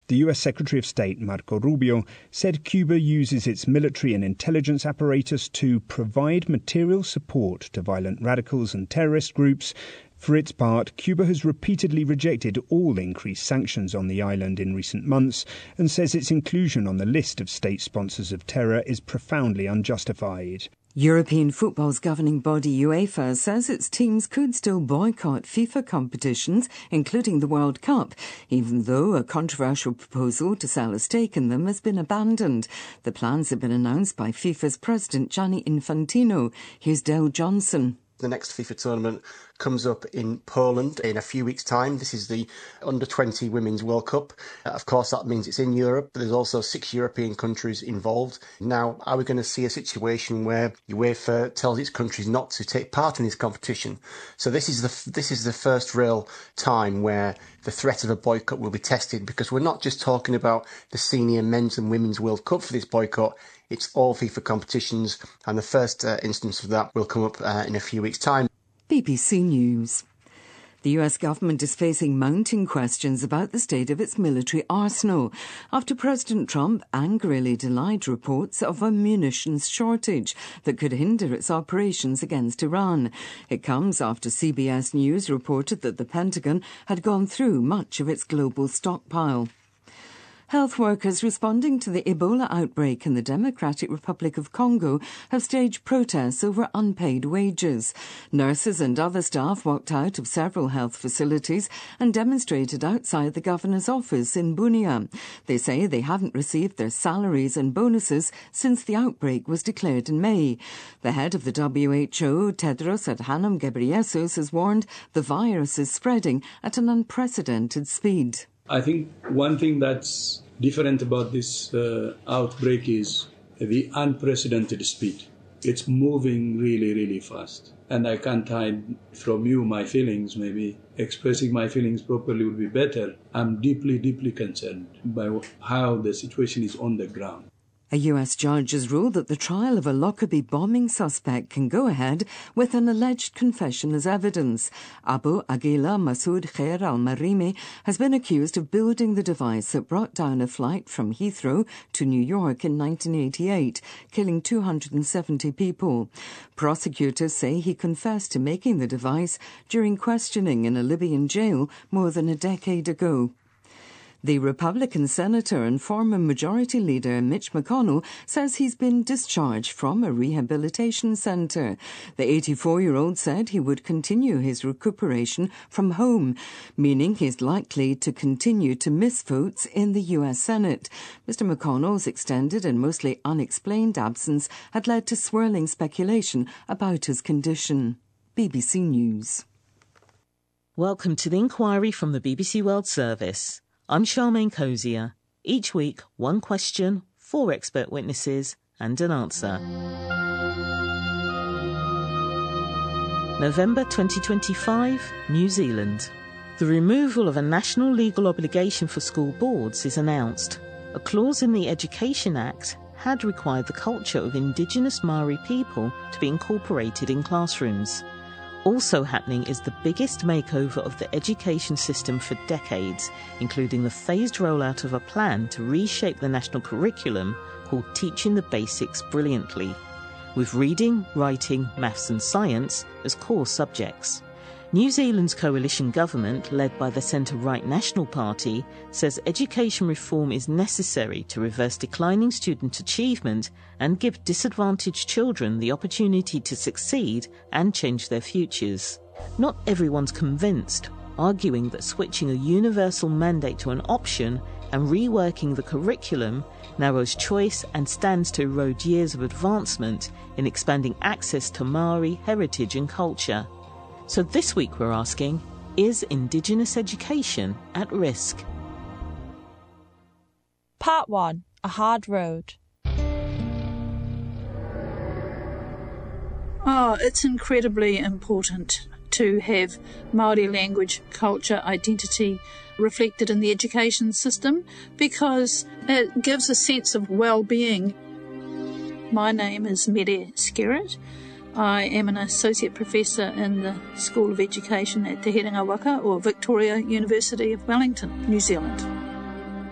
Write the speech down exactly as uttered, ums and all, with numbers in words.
The U S Secretary of State Marco Rubio said Cuba uses its military and intelligence apparatus to provide material support to violent radicals and terrorist groups. For its part, Cuba has repeatedly rejected all increased sanctions on the island in recent months and says its inclusion on the list of state sponsors of terror is profoundly unjustified. European football's governing body UEFA says its teams could still boycott FIFA competitions, including the World Cup, even though a controversial proposal to sell a stake in them has been abandoned. The plans have been announced by FIFA's president Gianni Infantino. Here's Dale Johnson. The next FIFA tournament comes up in Poland in a few weeks' time. This is the under twenty Women's World Cup. Uh, of course, that means it's in Europe, but there's also six European countries involved. Now, are we going to see a situation where UEFA tells its countries not to take part in this competition? So this is the this is the first real time where the threat of a boycott will be tested, because we're not just talking about the senior men's and women's World Cup for this boycott. It's all FIFA competitions, and the first uh, instance of that will come up uh, in a few weeks' time. B B C News. The U S government is facing mounting questions about the state of its military arsenal after President Trump angrily denied reports of a munitions shortage that could hinder its operations against Iran. It comes after C B S News reported that the Pentagon had gone through much of its global stockpile. Health workers responding to the Ebola outbreak in the Democratic Republic of Congo have staged protests over unpaid wages. Nurses and other staff walked out of several health facilities and demonstrated outside the governor's office in Bunia. They say they haven't received their salaries and bonuses since the outbreak was declared in May. The head of the W H O, Tedros Adhanom Ghebreyesus, has warned the virus is spreading at an unprecedented speed. I think one thing that's different about this uh, outbreak is the unprecedented speed. It's moving really, really fast. And I can't hide from you my feelings. Maybe expressing my feelings properly would be better. I'm deeply, deeply concerned by how the situation is on the ground. A U S judge has ruled that the trial of a Lockerbie bombing suspect can go ahead with an alleged confession as evidence. Abu Aguila Masood Khair al-Marimi has been accused of building the device that brought down a flight from Heathrow to New York in nineteen eighty-eight, killing two hundred seventy people. Prosecutors say he confessed to making the device during questioning in a Libyan jail more than a decade ago. The Republican senator and former Majority Leader Mitch McConnell says he's been discharged from a rehabilitation centre. The eighty-four-year-old said he would continue his recuperation from home, meaning he's likely to continue to miss votes in the U S Senate. Mister McConnell's extended and mostly unexplained absence had led to swirling speculation about his condition. B B C News. Welcome to the inquiry from the B B C World Service. I'm Charmaine Cozier. Each week, one question, four expert witnesses, and an answer. November twenty twenty-five, New Zealand. The removal of a national legal obligation for school boards is announced. A clause in the Education Act had required the culture of Indigenous Maori people to be incorporated in classrooms. Also happening is the biggest makeover of the education system for decades, including the phased rollout of a plan to reshape the national curriculum called Teaching the Basics Brilliantly, with reading, writing, maths and science as core subjects. New Zealand's coalition government, led by the centre-right National Party, says education reform is necessary to reverse declining student achievement and give disadvantaged children the opportunity to succeed and change their futures. Not everyone's convinced, arguing that switching a universal mandate to an option and reworking the curriculum narrows choice and stands to erode years of advancement in expanding access to Maori heritage and culture. So this week we're asking, is Indigenous education at risk? Part one. A Hard Road. Oh, it's incredibly important to have Māori language, culture, identity reflected in the education system because it gives a sense of well-being. My name is Mere Skerritt. I am an Associate Professor in the School of Education at Te Herenga Waka, or Victoria University of Wellington, New Zealand.